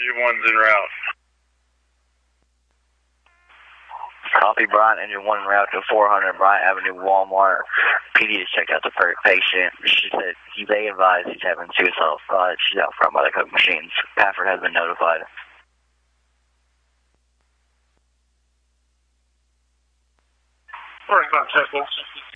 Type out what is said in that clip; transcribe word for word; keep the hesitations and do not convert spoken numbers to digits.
engine one's en route. Copy, Brian. Engine one en route to four hundred Bryant Avenue, Walmart. P D just checked out the patient. She said he they advised he's having suicidal thoughts. She's out front by the Coke machines. Pafford has been notified. First on Temple.